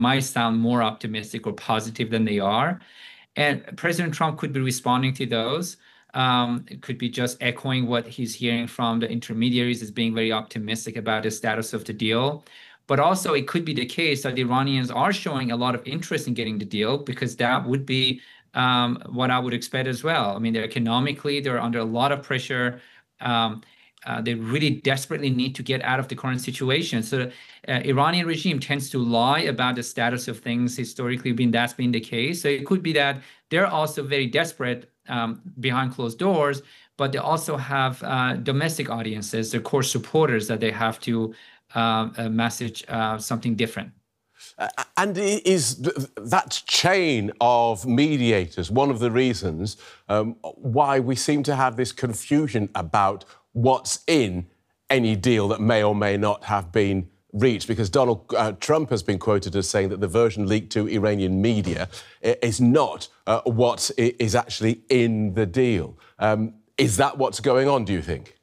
might sound more optimistic or positive than they are. And President Trump could be responding to those. It could be just echoing what he's hearing from the intermediaries as being very optimistic about the status of the deal. But also, it could be the case that the Iranians are showing a lot of interest in getting the deal, because that would be what I would expect as well. I mean, they're under a lot of pressure. They really desperately need to get out of the current situation. So Iranian regime tends to lie about the status of things historically, that's been the case. So it could be that they're also very desperate behind closed doors, but they also have domestic audiences, their core supporters, that they have to message something different. And is that chain of mediators one of the reasons why we seem to have this confusion about what's in any deal that may or may not have been reached? Because Donald Trump has been quoted as saying that the version leaked to Iranian media is not what is actually in the deal. Is that what's going on, do you think?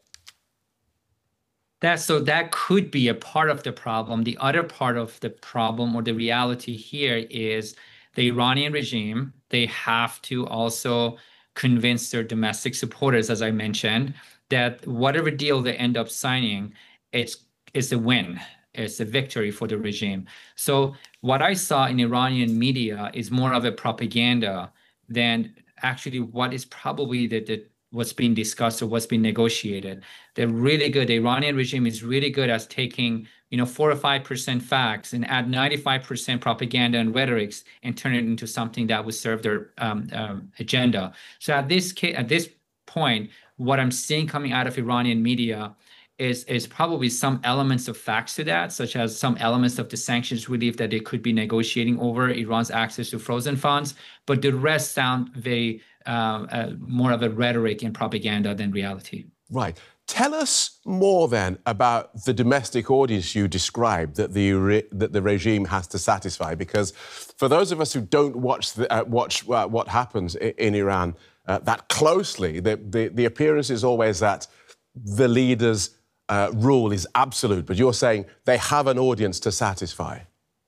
That could be a part of the problem. The other part of the problem, or the reality here, is the Iranian regime, they have to also convince their domestic supporters, as I mentioned, that whatever deal they end up signing, it's a win. It's a victory for the regime. So what I saw in Iranian media is more of a propaganda than actually what is probably what's being discussed or what's being negotiated. They're really good. The Iranian regime is really good at taking 4 or 5% facts and add 95% propaganda and rhetorics and turn it into something that would serve their agenda. So at this point, what I'm seeing coming out of Iranian media is probably some elements of facts to that, such as some elements of the sanctions relief that they could be negotiating over Iran's access to frozen funds. But the rest sound very more of a rhetoric and propaganda than reality. Right. Tell us more then about the domestic audience you described that the regime has to satisfy, because for those of us who don't watch what happens in Iran that closely, the appearance is always that the leaders' rule is absolute, but you're saying they have an audience to satisfy.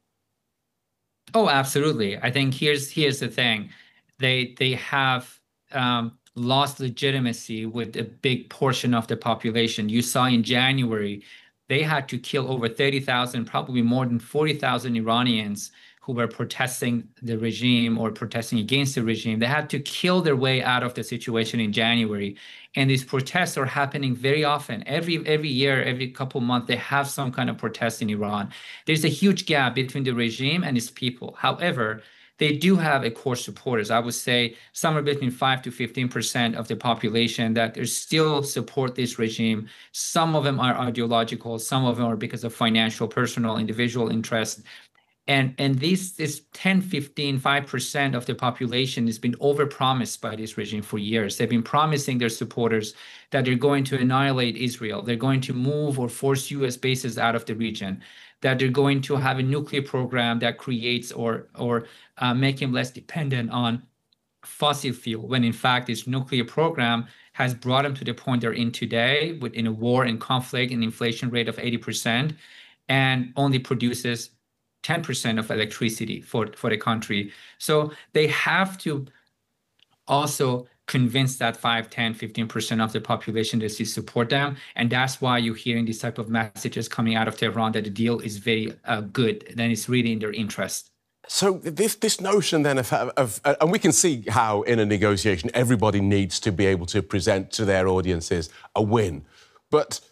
Oh, absolutely. I think here's the thing. They have lost legitimacy with a big portion of the population. You saw in January, they had to kill over 30,000, probably more than 40,000 Iranians who were protesting the regime or protesting against the regime. They had to kill their way out of the situation in January. And these protests are happening very often. Every year, every couple months, they have some kind of protest in Iran. There's a huge gap between the regime and its people. However, they do have a core supporters. I would say somewhere between 5 to 15% of the population that still support this regime. Some of them are ideological. Some of them are because of financial, personal, individual interest. And this 10, 15, 5% of the population has been overpromised by this regime for years. They've been promising their supporters that they're going to annihilate Israel. They're going to move or force U.S. bases out of the region, that they're going to have a nuclear program that creates or make him less dependent on fossil fuel, when in fact this nuclear program has brought them to the point they're in today, in a war and conflict, an inflation rate of 80%, and only produces 10% of electricity for the country. So they have to also convince that 5, 10, 15% of the population that they support them. And that's why you're hearing these type of messages coming out of Tehran that the deal is very good, then it's really in their interest. So this notion then of and we can see how in a negotiation everybody needs to be able to present to their audiences a win. But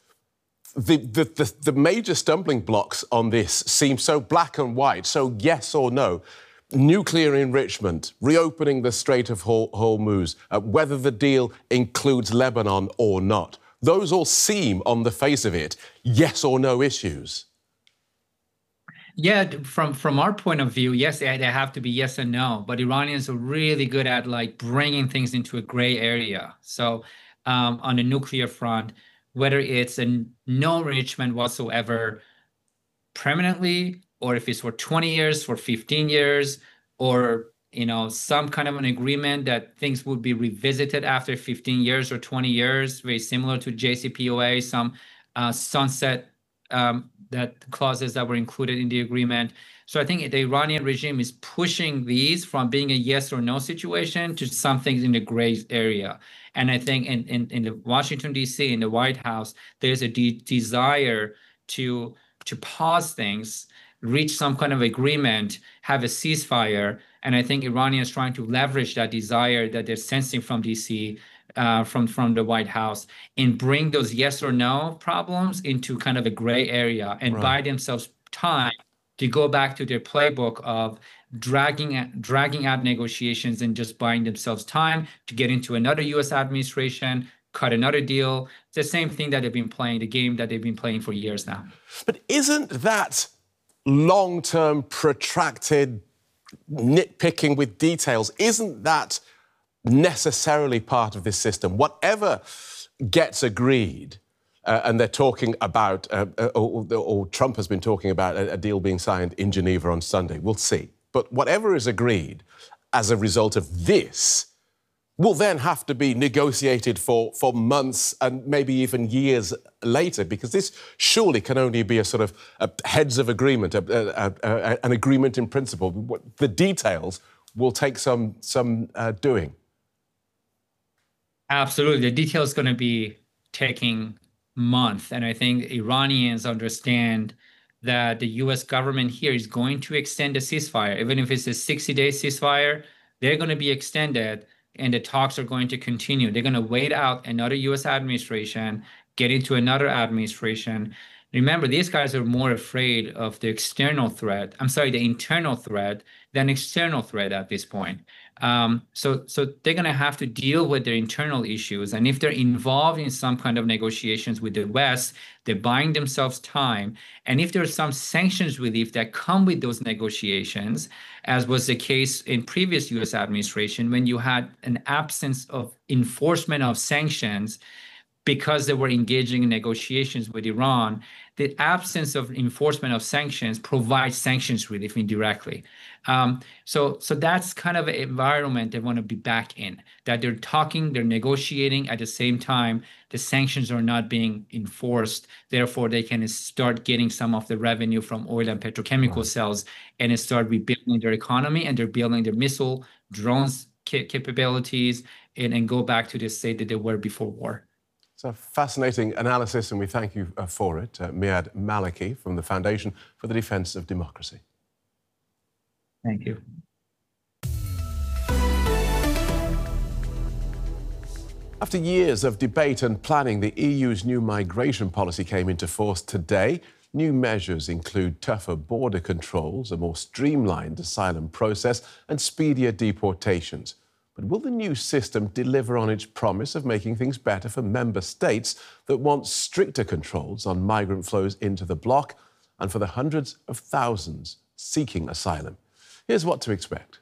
the major stumbling blocks on this seem so black and white, so yes or no. Nuclear enrichment, reopening the Strait of Hormuz, whether the deal includes Lebanon or not. Those all seem, on the face of it, yes or no issues. Yeah, from our point of view, yes, they have to be yes and no. But Iranians are really good at bringing things into a gray area. So on the nuclear front, whether it's a no enrichment whatsoever permanently, or if it's for 20 years, for 15 years, or some kind of an agreement that things would be revisited after 15 years or 20 years, very similar to JCPOA, some sunset that clauses that were included in the agreement. So I think the Iranian regime is pushing these from being a yes or no situation to something in the gray area. And I think in the Washington, D.C., in the White House, there's a desire to pause things, reach some kind of agreement, have a ceasefire. And I think Iranians trying to leverage that desire that they're sensing from D.C., from the White House, and bring those yes or no problems into kind of a gray area and buy themselves time to go back to their playbook of dragging out negotiations and just buying themselves time to get into another U.S. administration, cut another deal. It's the same thing that they've been playing, the game that they've been playing for years now. But isn't that long-term, protracted nitpicking with details, isn't that necessarily part of this system? Whatever gets agreed, and they're talking about, or Trump has been talking about a deal being signed in Geneva on Sunday. We'll see. But whatever is agreed as a result of this will then have to be negotiated for months and maybe even years later, because this surely can only be a sort of a heads of agreement, an agreement in principle. The details will take some doing. Absolutely. The detail is going to be taking months. And I think Iranians understand that the U.S. government here is going to extend the ceasefire. Even if it's a 60-day ceasefire, they're going to be extended and the talks are going to continue. They're going to wait out another U.S. administration, get into another administration. Remember, these guys are more afraid of the internal threat than external threat at this point. So they're going to have to deal with their internal issues. And if they're involved in some kind of negotiations with the West, they're buying themselves time. And if there's some sanctions relief that come with those negotiations, as was the case in previous U.S. administration, when you had an absence of enforcement of sanctions, because they were engaging in negotiations with Iran, the absence of enforcement of sanctions provides sanctions relief indirectly. So that's kind of an environment they want to be back in, that they're talking, they're negotiating at the same time, the sanctions are not being enforced. Therefore, they can start getting some of the revenue from oil and petrochemical sales and start rebuilding their economy, and they're building their missile, drones capabilities, and go back to the state that they were before war. It's a fascinating analysis, and we thank you for it. Miad Maleki from the Foundation for the Defence of Democracy. Thank you. After years of debate and planning, the EU's new migration policy came into force today. New measures include tougher border controls, a more streamlined asylum process, and speedier deportations. But will the new system deliver on its promise of making things better for member states that want stricter controls on migrant flows into the bloc and for the hundreds of thousands seeking asylum? Here's what to expect.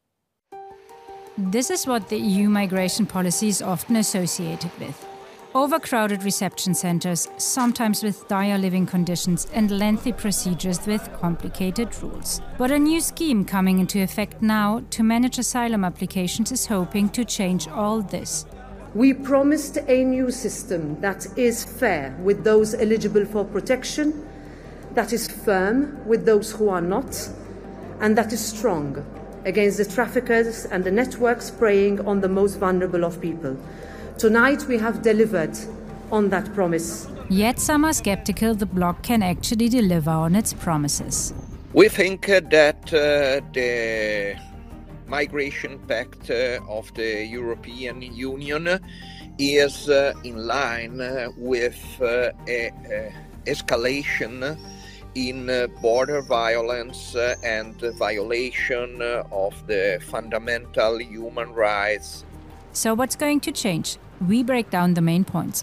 This is what the EU migration policy is often associated with. Overcrowded reception centres, sometimes with dire living conditions and lengthy procedures with complicated rules. But a new scheme coming into effect now to manage asylum applications is hoping to change all this. We promised a new system that is fair with those eligible for protection, that is firm with those who are not, and that is strong against the traffickers and the networks preying on the most vulnerable of people. Tonight we have delivered on that promise. Yet some are skeptical the bloc can actually deliver on its promises. We think that the migration pact of the European Union is in line with escalation in border violence and violation of the fundamental human rights. So what's going to change? We break down the main points.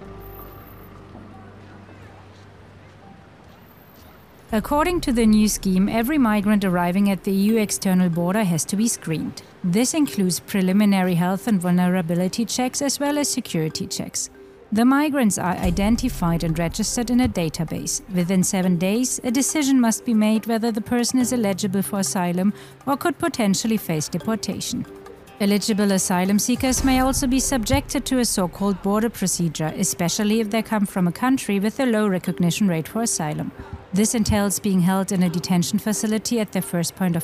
According to the new scheme, every migrant arriving at the EU external border has to be screened. This includes preliminary health and vulnerability checks as well as security checks. The migrants are identified and registered in a database. Within 7 days, a decision must be made whether the person is eligible for asylum or could potentially face deportation. Eligible asylum seekers may also be subjected to a so-called border procedure, especially if they come from a country with a low recognition rate for asylum. This entails being held in a detention facility at their first point of